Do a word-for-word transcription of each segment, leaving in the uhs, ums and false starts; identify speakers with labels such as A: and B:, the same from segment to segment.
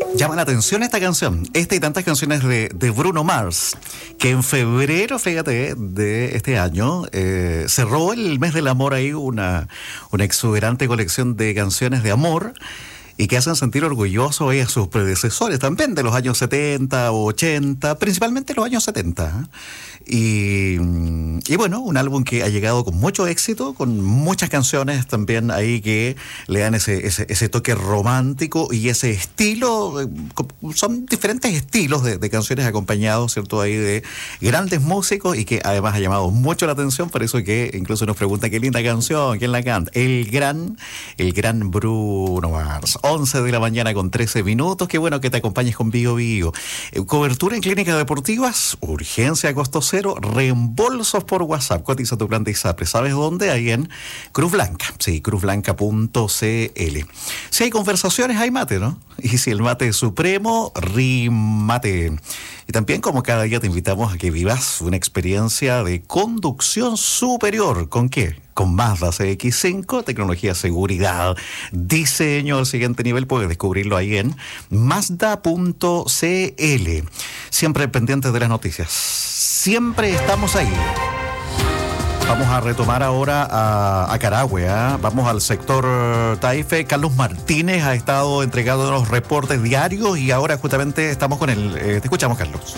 A: Llama la atención esta canción, esta y tantas canciones de, de Bruno Mars, que en febrero, fíjate, de este año, eh, cerró el mes del amor ahí una, una exuberante colección de canciones de amor y que hacen sentir orgullosos a sus predecesores también de los años setenta o ochenta, principalmente los años setenta. ¿eh? Y, y bueno, un álbum que ha llegado con mucho éxito, con muchas canciones también ahí que le dan ese, ese, ese toque romántico y ese estilo. Son diferentes estilos de, de canciones acompañados, ¿cierto? Ahí de grandes músicos y que además ha llamado mucho la atención, por eso que incluso nos pregunta qué linda canción, quién la canta. El gran, el gran Bruno Mars. once de la mañana con trece minutos. Qué bueno que te acompañes con Bio Bio. Eh, cobertura en clínicas deportivas, urgencia a costo cero, reembolsos por WhatsApp. Cotiza tu plan de ISAPRE. ¿Sabes dónde? Ahí en Cruz Blanca. Sí, cruz blanca punto c l. Si hay conversaciones, hay mate, ¿no? Y si el mate es supremo, rimate. Y también, como cada día, te invitamos a que vivas una experiencia de conducción superior. ¿Con qué? Con Mazda C X cinco, tecnología, seguridad, diseño al siguiente nivel. Puedes descubrirlo ahí en mazda punto c l. Siempre pendientes de las noticias. Siempre estamos ahí. Vamos a retomar ahora a, a Carahue, ¿eh? Vamos al sector Taife. Carlos Martínez ha estado entregando los reportes diarios y ahora justamente estamos con él. Eh, te escuchamos, Carlos.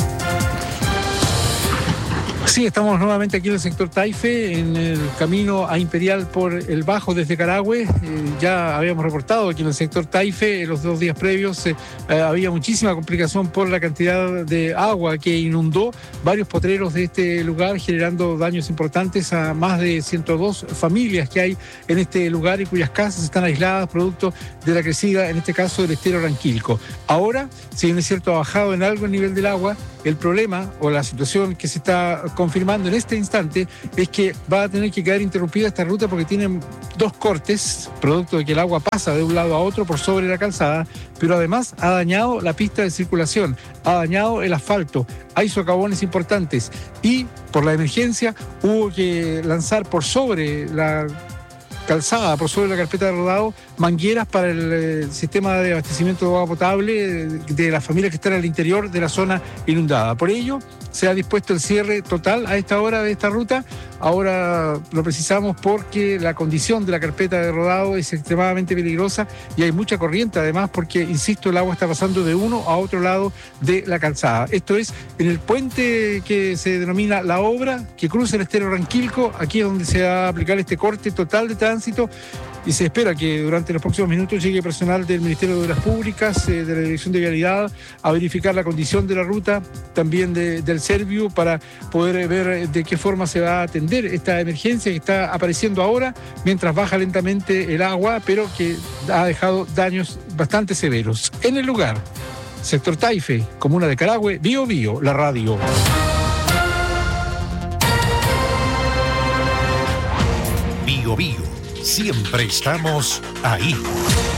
B: Sí, estamos nuevamente aquí en el sector Taife, en el camino a Imperial por el Bajo desde Carahue. Eh, ya habíamos reportado aquí en el sector Taife, en los dos días previos eh, eh, había muchísima complicación por la cantidad de agua que inundó varios potreros de este lugar, generando daños importantes a más de ciento dos familias que hay en este lugar y cuyas casas están aisladas producto de la crecida, en este caso, del estero Ranquilco. Ahora, si bien es cierto, ha bajado en algo el nivel del agua, el problema o la situación que se está confirmando en este instante es que va a tener que quedar interrumpida esta ruta porque tienen dos cortes, producto de que el agua pasa de un lado a otro por sobre la calzada, pero además ha dañado la pista de circulación, ha dañado el asfalto, hay socavones importantes y por la emergencia hubo que lanzar por sobre la calzada, por sobre la carpeta de rodado, mangueras para el eh, sistema de abastecimiento de agua potable de, de las familias que están al interior de la zona inundada. Por ello, se ha dispuesto el cierre total a esta hora de esta ruta. Ahora lo precisamos porque la condición de la carpeta de rodado es extremadamente peligrosa y hay mucha corriente además porque, insisto, el agua está pasando de uno a otro lado de la calzada. Esto es en el puente que se denomina La Obra, que cruza el estero Ranquilco. Aquí es donde se va a aplicar este corte total de tránsito. Y se espera que durante los próximos minutos llegue personal del Ministerio de Obras Públicas, eh, de la Dirección de Vialidad, a verificar la condición de la ruta, también de, del Serviu, para poder ver de qué forma se va a atender esta emergencia que está apareciendo ahora, mientras baja lentamente el agua, pero que ha dejado daños bastante severos. En el lugar, sector Taife, comuna de Carahue, Bio Bio, la radio.
C: Bio Bio. Siempre estamos ahí.